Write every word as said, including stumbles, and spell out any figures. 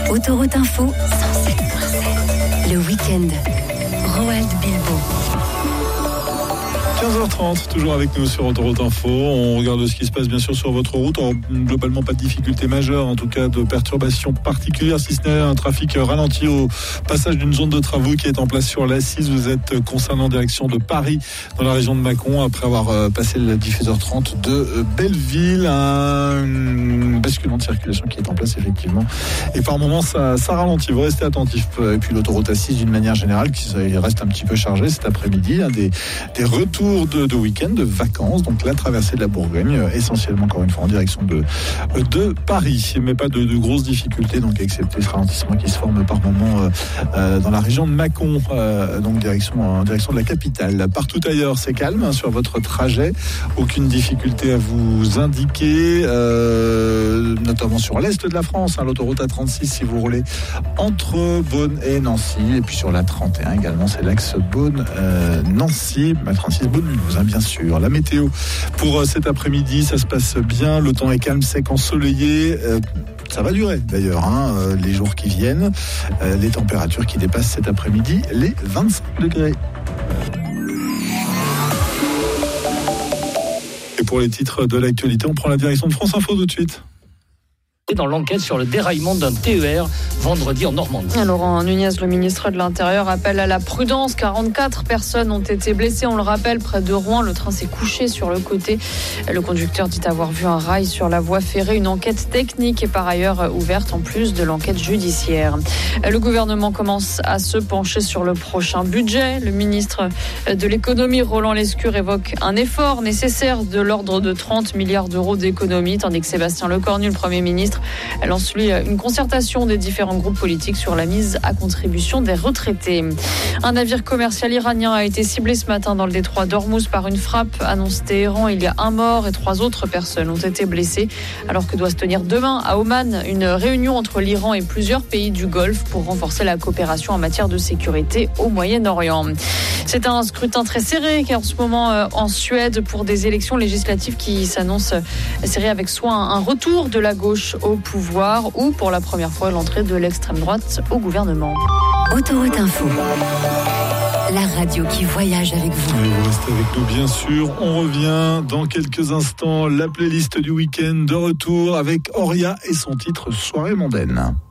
Autoroute Info, cent sept virgule sept. Le week-end. Roald Bilbo. quinze heures trente, toujours avec nous sur Autoroute Info. On regarde ce qui se passe bien sûr sur votre route. Alors, globalement, pas de difficultés majeures, en tout cas de perturbations particulières, si ce n'est un trafic ralenti au passage d'une zone de travaux qui est en place sur l'A six. Vous êtes concernant en direction de Paris, dans la région de Mâcon, après avoir passé le dix-huit heures trente de Belleville. Un basculement de circulation qui est en place, effectivement. Et par moments, ça, ça ralentit. Vous restez attentifs. Et puis l'autoroute A six, d'une manière générale, qui reste un petit peu chargée cet après-midi. Hein, des, des retours De, de week-end, de vacances, donc la traversée de la Bourgogne, essentiellement encore une fois en direction de, de Paris, mais pas de, de grosses difficultés, donc excepté ce ralentissement qui se forme par moment euh, euh, dans la région de Mâcon, euh, donc direction, en direction de la capitale. Partout ailleurs, c'est calme hein, sur votre trajet, aucune difficulté à vous indiquer, euh, notamment sur l'est de la France, hein, l'autoroute A trente-six si vous roulez entre Beaune et Nancy, et puis sur la trente et un également, c'est l'axe Beaune-Nancy, euh, trente-six Beaune-Mulhouse, hein, bien sûr. La météo pour euh, cet après-midi, ça se passe bien. Le temps est calme, sec, ensoleillé. Euh, ça va durer d'ailleurs, hein, euh, les jours qui viennent. Euh, les températures qui dépassent cet après-midi les vingt-cinq degrés. Et pour les titres de l'actualité, on prend la direction de France Info tout de suite. Dans l'enquête sur le déraillement d'un T E R vendredi en Normandie. Laurent Nunez, le ministre de l'Intérieur, appelle à la prudence. quarante-quatre personnes ont été blessées, on le rappelle, près de Rouen. Le train s'est couché sur le côté. Le conducteur dit avoir vu un rail sur la voie ferrée. Une enquête technique est par ailleurs ouverte en plus de l'enquête judiciaire. Le gouvernement commence à se pencher sur le prochain budget. Le ministre de l'économie, Roland Lescure, évoque un effort nécessaire de l'ordre de trente milliards d'euros d'économie, tandis que Sébastien Lecornu, le Premier ministre, lance lui une concertation des différents groupes politiques sur la mise à contribution des retraités. Un navire commercial iranien a été ciblé ce matin dans le détroit d'Ormuz par une frappe, annonce Téhéran. Il y a un mort et trois autres personnes ont été blessées, alors que doit se tenir demain à Oman une réunion entre l'Iran et plusieurs pays du Golfe pour renforcer la coopération en matière de sécurité au Moyen-Orient. C'est un scrutin très serré qui est en ce moment en Suède pour des élections législatives qui s'annoncent serrées, avec soit un retour de la gauche au pouvoir ou pour la première fois l'entrée de l'extrême droite au gouvernement. Autoroute Info, la radio qui voyage avec vous. Et vous restez avec nous bien sûr. On revient dans quelques instants. La playlist du week-end de retour avec Auria et son titre Soirée mondaine.